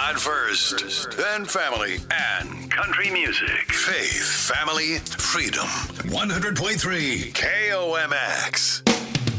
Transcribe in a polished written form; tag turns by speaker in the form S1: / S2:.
S1: God first, then family and country music. Faith, family, freedom. 100.3 KOMX.